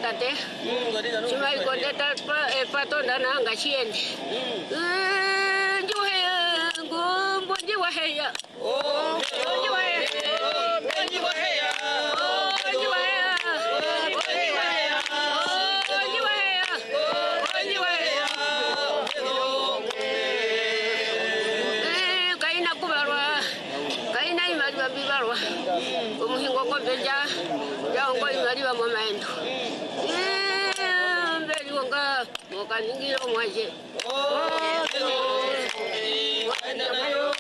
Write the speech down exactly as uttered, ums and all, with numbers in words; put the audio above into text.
tate. Cuma ikut data pato dana nggak sih ini. Juhe gumbu jiwa ya. Oh, jiwa ya. Jiwa ya. Oh, jiwa ya. Umuhingo ko beja jango imari ba momento eh beli wonga mo kaningiro mwaje oh